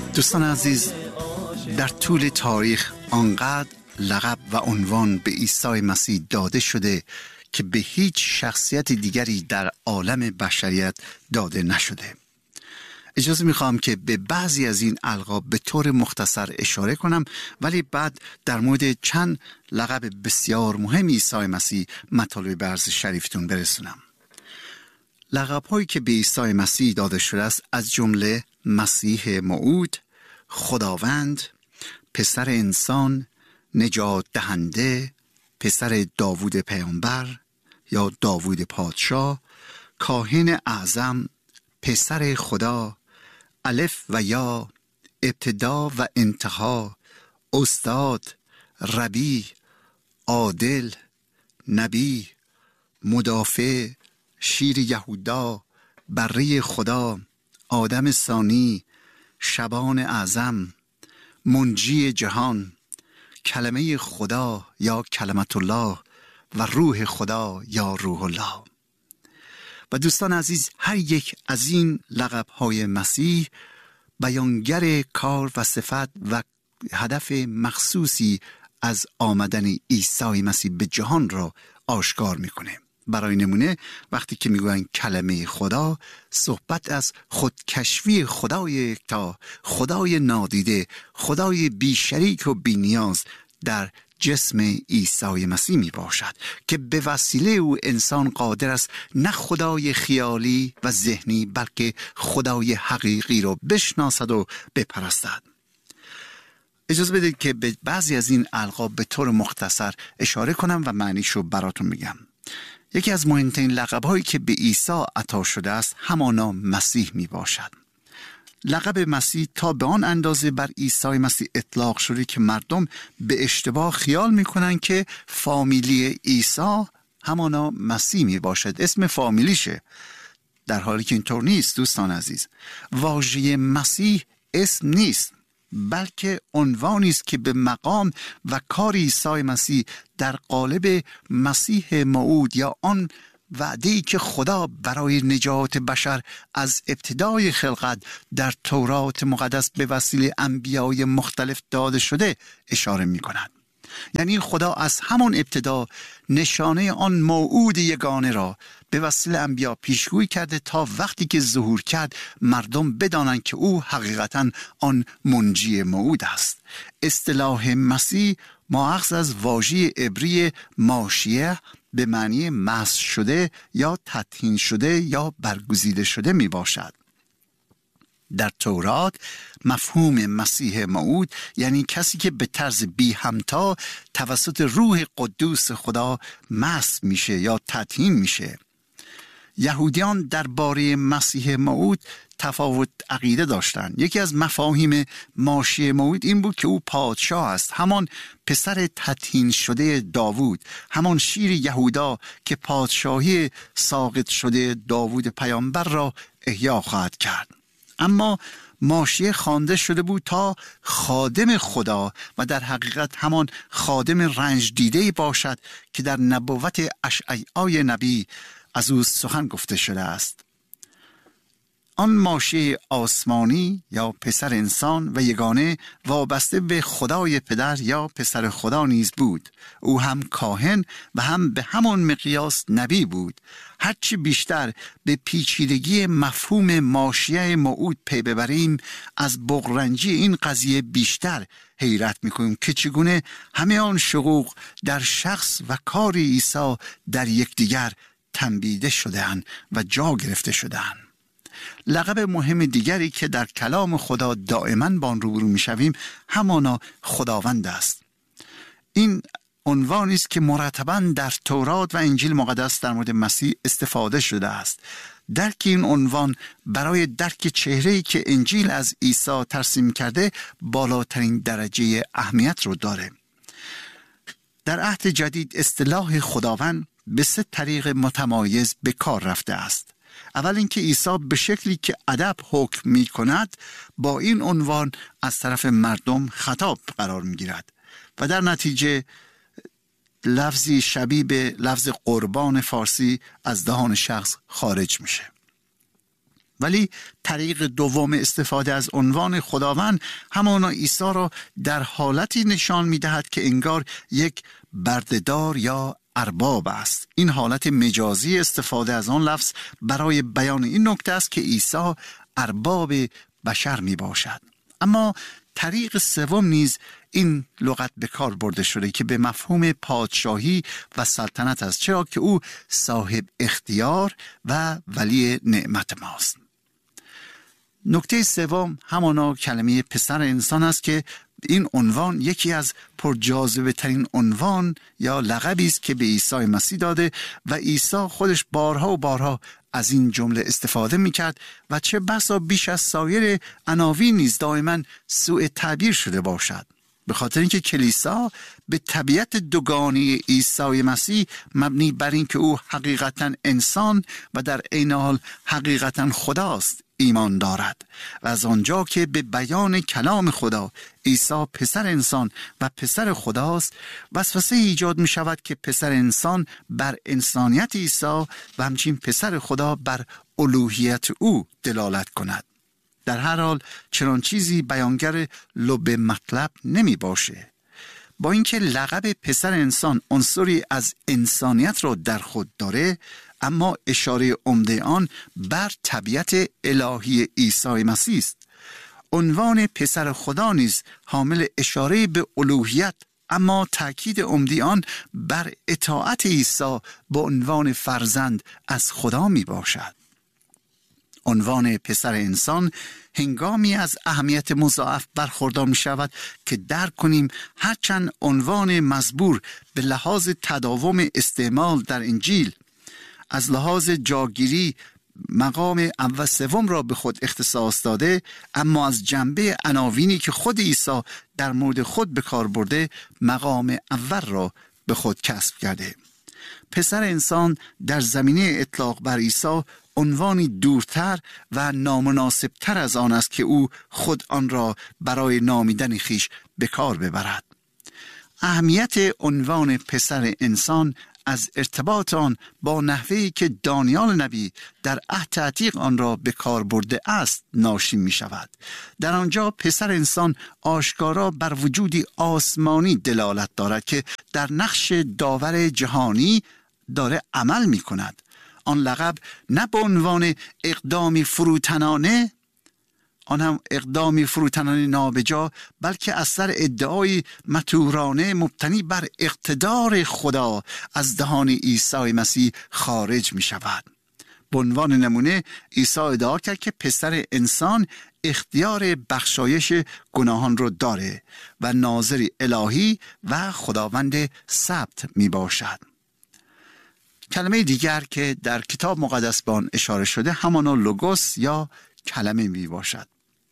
دوستان عزیز، در طول تاریخ آنقدر لقب و عنوان به عیسی مسیح داده شده که به هیچ شخصیت دیگری در عالم بشریت داده نشده. اجازه میخوام که به بعضی از این القاب به طور مختصر اشاره کنم، ولی بعد در مورد چند لقب بسیار مهم عیسی مسیح مطالب به عرض شریفتون برسونم. لقب هایی که به عیسی مسیح داده شده است از جمله مسیح موعود، خداوند، پسر انسان، نجات دهنده، پسر داوود پیامبر یا داوود پادشاه، کاهن اعظم، پسر خدا، الف و یا، ابتدا و انتها، استاد، ربی، عادل، نبی، مدافع، شیر یهودا، بره خدا، آدم ثانی، شبان اعظم، منجی جهان، کلمه خدا یا کلمت الله و روح خدا یا روح الله. و دوستان عزیز، هر یک از این لقب‌های مسیح بیانگر کار و صفت و هدف مخصوصی از آمدن عیسی مسیح به جهان را آشکار میکنه. برای نمونه وقتی که میگوین کلمه خدا، صحبت از خودکشفی خدای یکتا، خدای نادیده، خدای بی شریک و بی نیاز در جسم عیسی مسیح می باشد که به وسیله او انسان قادر است نه خدای خیالی و ذهنی بلکه خدای حقیقی را بشناسد و بپرستد. اجازه بدید که به بعضی از این القاب به طور مختصر اشاره کنم و معنیشو براتون میگم. یکی از مهمترین لقب‌هایی که به عیسی عطا شده است همانا مسیح می باشد. لقب مسیح تا به آن اندازه بر عیسی مسیح اطلاق شده که مردم به اشتباه خیال میکنن که فامیلی عیسی همانا مسیح می باشد، اسم فامیلیشه، در حالی که اینطور نیست. دوستان عزیز، واژه مسیح اسم نیست بلکه عنوانی است که به مقام و کار عیسی مسیح در قالب مسیح موعود یا آن وعده‌ای که خدا برای نجات بشر از ابتدای خلقت در تورات مقدس به وسیله انبیای مختلف داده شده اشاره می کند. یعنی خدا از همان ابتدا نشانه آن موعود یگانه را به وسیله انبیا پیشگویی کرده تا وقتی که ظهور کرد مردم بدانند که او حقیقتاً آن منجی موعود است. اصطلاح مسیح ماخذ از واژه عبری ماشیه به معنی مسح شده یا تطهین شده یا برگزیده شده می باشد. در تورات مفهوم مسیح موعود یعنی کسی که به طرز بی همتا توسط روح قدوس خدا مسح میشه یا تطهین میشه. یهودیان درباره مسیح موعود تفاوت عقیده داشتند. یکی از مفاهیم ماشیه موعود این بود که او پادشاه است، همان پسر تطهین شده داوود، همان شیر یهودا که پادشاهی ساقط شده داوود پیامبر را احیا خواهد کرد. اما ماشیه خوانده شده بود تا خادم خدا و در حقیقت همان خادم رنج دیده باشد که در نبوت اشعیای نبی از او سخن گفته شده است. آن ماشیه آسمانی یا پسر انسان و یگانه وابسته به خدای پدر یا پسر خدا نیز بود. او هم کاهن و هم به همان مقیاس نبی بود. هرچی بیشتر به پیچیدگی مفهوم ماشیه موعود پی ببریم از بغرنجی این قضیه بیشتر حیرت میکنیم که چگونه همه آن شقوق در شخص و کار عیسی در یکدیگر تنبیده شده‌اند و جا گرفته شده‌اند. لقب مهم دیگری که در کلام خدا دائما با آن روبرو میشویم همانا خداوند است. این عنوانی است که مرتباً در تورات و انجیل مقدس در مورد مسیح استفاده شده است. درک این عنوان برای درک چهره‌ای که انجیل از عیسی ترسیم کرده بالاترین درجه اهمیت رو داره. در عهد جدید اصطلاح خداوند به 3 طریق متمایز به کار رفته است. اول اینکه عیسی به شکلی که ادب حکم می کند با این عنوان از طرف مردم خطاب قرار می گیرد و در نتیجه لفظی شبیه به لفظ قربان فارسی از دهان شخص خارج میشه. ولی طریق دوم استفاده از عنوان خداوند همانا عیسی را در حالتی نشان می‌دهد که انگار یک بردهدار یا ارباب است. این حالت مجازی استفاده از آن لفظ برای بیان این نکته است که عیسی ارباب بشر می باشد. اما طریق سوم نیز این لغت به کار برده شده که به مفهوم پادشاهی و سلطنت است، چرا که او صاحب اختیار و ولی نعمت ماست. نکته سوم همانا کلمه پسر انسان است که این عنوان یکی از پرجاذبه ترین عنوان یا لقبی است که به عیسی مسیح داده و عیسی خودش بارها و بارها از این جمله استفاده می‌کرد و چه بسا بیش از سایر عناوین نیز دائما سوء تعبیر شده باشد، به خاطر اینکه کلیسا به طبیعت دوگانه عیسی مسیح مبنی بر این که او حقیقتا انسان و در عین حال حقیقتا خداست ایمان دارد و از آنجا که به بیان کلام خدا عیسی پسر انسان و پسر خداست، وسوسه ایجاد می شود که پسر انسان بر انسانیت عیسی و همچنین پسر خدا بر الوهیت او دلالت کند. در هر حال چنان چیزی بیانگر لب مطلب نمی باشه. با اینکه لقب پسر انسان عنصری از انسانیت را در خود داره، اما اشاره عمده آن بر طبیعت الهی عیسی مسیح است. عنوان پسر خدا نیز حامل اشاره به الوهیت، اما تأکید عمده آن بر اطاعت عیسی به عنوان فرزند از خدا می باشد. عنوان پسر انسان هنگامی از اهمیت مضاعف برخوردار می شود که درک کنیم هرچند عنوان مزبور به لحاظ تداوم استعمال در انجیل از لحاظ جاگیری مقام اول سوم را به خود اختصاص داده، اما از جنبه عناوینی که خود عیسی در مورد خود به کار برده مقام اول را به خود کسب کرده. پسر انسان در زمینه اطلاق بر عیسی عنوانی دورتر و نامناسبتر از آن است که او خود آن را برای نامیدن خیش به کار ببرد. اهمیت عنوان پسر انسان از ارتباط آن با نحوهی که دانیال نبی در عهد عتیق آن را به کار برده است ناشی می شود. در آنجا پسر انسان آشکارا بر وجودی آسمانی دلالت دارد که در نقش داور جهانی داره عمل می کند. آن لقب نه به عنوان اقدامی فروتنانه، آن هم اقدامی فروتنانه نابجا، بلکه اثر ادعای مطورانه مبتنی بر اقتدار خدا از دهان عیسی مسیح خارج می شود. به عنوان نمونه عیسی ادعا کرد که پسر انسان اختیار بخشایش گناهان رو داره و ناظر الهی و خداوند سبت می باشد. کلمه دیگر که در کتاب مقدس به آن اشاره شده همانا لوگوس یا کلمه می باشد.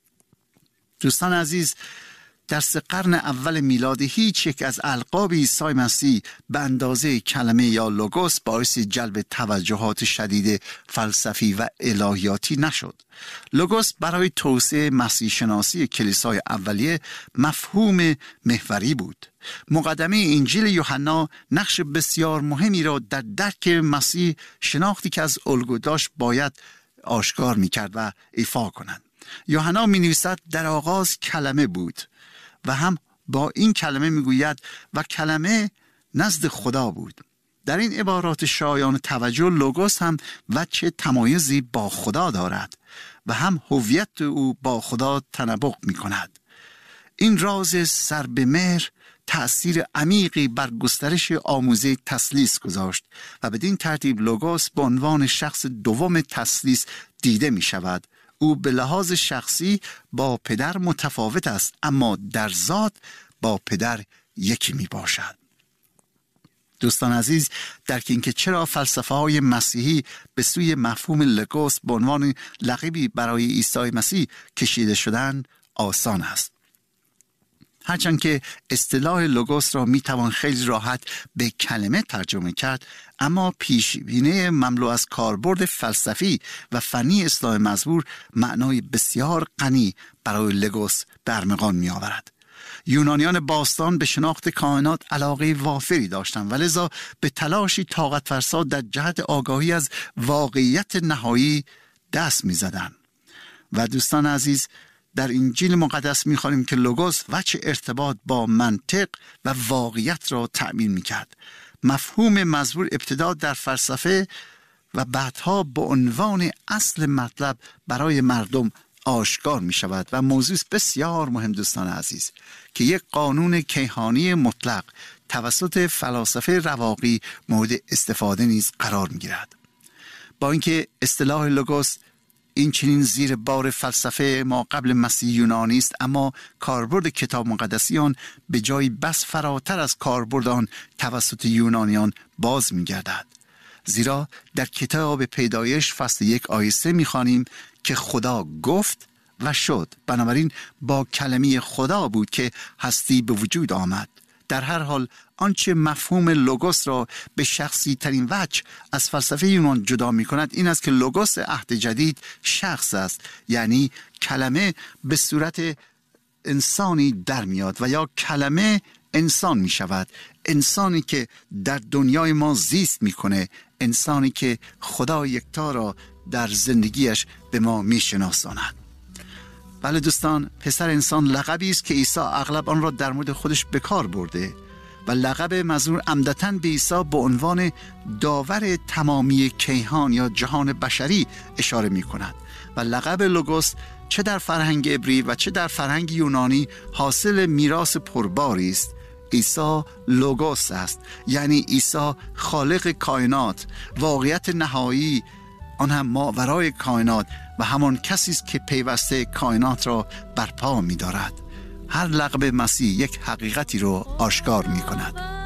دوستان عزیز، در 3 قرن اول میلادی هیچ یک از القاب عیسی مسیح به اندازه کلمه یا لوگوس باعث جلب توجهات شدید فلسفی و الهیاتی نشد. لوگوس برای توسعه مسیح شناسی کلیسای اولیه مفهوم محوری بود. مقدمه انجیل یوحنا نقش بسیار مهمی را در درک مسیح شناختی که از الگو داشت باید آشکار می‌کرد و ایفا کند. یوحنا می‌نویسد در آغاز کلمه بود و هم با این کلمه میگوید و کلمه نزد خدا بود. در این عبارات شایان توجه لوگوس هم وجه تمایزی با خدا دارد و هم هویت او با خدا تنبق می کند. این راز سر به مهر تأثیر عمیقی بر گسترش آموزه تثلیث گذاشت و بدین ترتیب لوگوس به عنوان شخص دوم تثلیث دیده می شود. او به لحاظ شخصی با پدر متفاوت است، اما در ذات با پدر یکی می باشد. دوستان عزیز، درک اینکه چرا فلسفه های مسیحی به سوی مفهوم لوگوس به عنوان لقبی برای عیسی مسیح کشیده شدند آسان است. هرچند که اصطلاح لوگوس را میتوان خیلی راحت به کلمه ترجمه کرد، اما پیشبینی مملو از کاربرد فلسفی و فنی اصطلاح مزبور معنای بسیار غنی برای لوگوس به ارمغان می آورد. یونانیان باستان به شناخت کائنات علاقه وافری داشتند و لذا به تلاشی طاقت فرسا در جهت آگاهی از واقعیت نهایی دست می زدند. و دوستان عزیز، در انجیل مقدس می‌خوانیم که لوگوس وجه ارتباط با منطق و واقعیت را تأمین می‌کرد. مفهوم مزبور ابتدا در فلسفه و بعدها به عنوان اصل مطلب برای مردم آشکار می شود و موضوع بسیار مهم دوستان عزیز که یک قانون کیهانی مطلق توسط فلاسفه رواقی مورد استفاده نیز قرار می گیرد. با اینکه اصطلاح لوگوس این چنین زیر بار فلسفه ما قبل مسیح یونانی است، اما کاربرد کتاب مقدسی آن به جای بس فراتر از کاربرد آن توسط یونانیان باز می گردد. زیرا در کتاب پیدایش فصل 1 آیه 3 می‌خوانیم که خدا گفت و شد. بنابراین با کلمه خدا بود که هستی به وجود آمد. در هر حال آنچه مفهوم لوگوس را به شخصی ترین وجه از فلسفه یونان جدا می کند این است که لوگوس عهد جدید شخص است، یعنی کلمه به صورت انسانی در میاد و یا کلمه انسان می شود، انسانی که در دنیای ما زیست می کنه، انسانی که خدا یکتا را در زندگیش به ما می شناساند. بله دوستان، پسر انسان لقبی است که عیسی اغلب آن را در مورد خودش به کار برده و لقب مزمور عمدتاً به عیسی به عنوان داور تمامی کیهان یا جهان بشری اشاره می کند و لقب لوگوس چه در فرهنگ عبری و چه در فرهنگ یونانی حاصل میراث پرباری است. عیسی لوگوس است، یعنی عیسی خالق کائنات، واقعیت نهایی، آن هم ماورای کائنات و همان کسی است که پیوسته کائنات را برپا می دارد. هر لقب مسیح یک حقیقتی رو آشکار می کند.